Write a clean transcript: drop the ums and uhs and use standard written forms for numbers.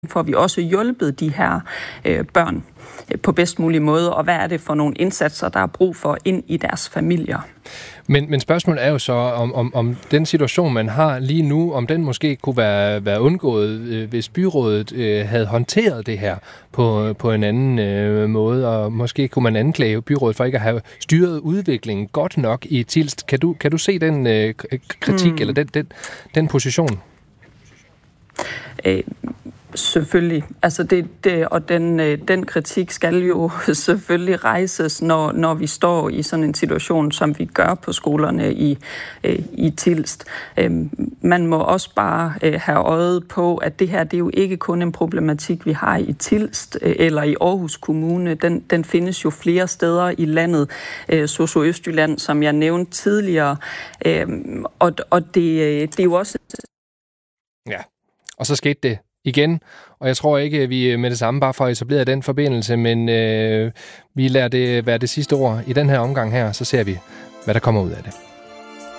får vi også hjulpet de her børn på bedst mulig måde, og hvad er det for nogle indsatser, der er brug for ind i deres familier. Men spørgsmålet er jo så, om den situation, man har lige nu, om den måske kunne være undgået, hvis byrådet havde håndteret det her på en anden måde, og måske kunne man anklage byrådet for ikke at have styret udviklingen godt nok i Tilst. Kan du se den kritik, eller den position? Selvfølgelig. Altså og den kritik skal jo selvfølgelig rejses, når vi står i sådan en situation, som vi gør på skolerne i Tilst. Man må også bare have øjet på, at det her, det er jo ikke kun en problematik, vi har i Tilst eller i Aarhus Kommune. Den findes jo flere steder i landet, Sosu Østjylland, som jeg nævnte tidligere. Og det er jo også... Ja, og så skete det igen, og jeg tror ikke, at vi med det samme bare får etableret den forbindelse, men vi lader det være det sidste ord i den her omgang her, så ser vi, hvad der kommer ud af det.